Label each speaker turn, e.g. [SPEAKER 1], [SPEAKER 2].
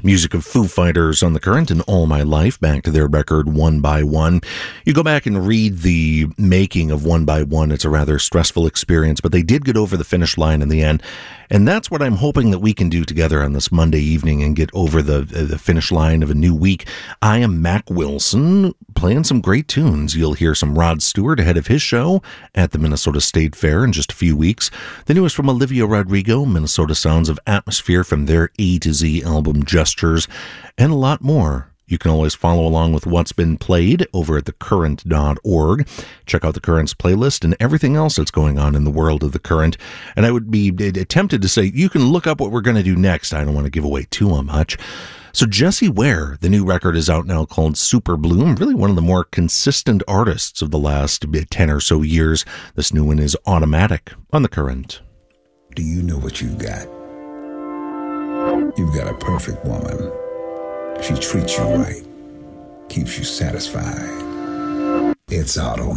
[SPEAKER 1] Music of Foo Fighters on the Current and All My Life, back to their record One by One. You go back and read the making of One by One. It's a rather stressful experience, but they did get over the finish line in the end. And that's what I'm hoping that we can do together on this Monday evening and get over the finish line of a new week. I am Mac Wilson, playing some great tunes. You'll hear some Rod Stewart ahead of his show at the Minnesota State Fair in just a few weeks. The newest from Olivia Rodrigo, Minnesota Sounds of Atmosphere from their A to Z album Gestures, and a lot more. You can always follow along with what's been played over at thecurrent.org. Check out the Current's playlist and everything else that's going on in the world of the Current. And I would be tempted to say, you can look up what we're going to do next. I don't want to give away too much. So Jessie Ware, the new record is out now called Super Bloom, really one of the more consistent artists of the last 10 or so years. This new one is Automatic on the Current.
[SPEAKER 2] Do you know what you've got? You've got a perfect woman. She treats you right, keeps you satisfied. It's automatic.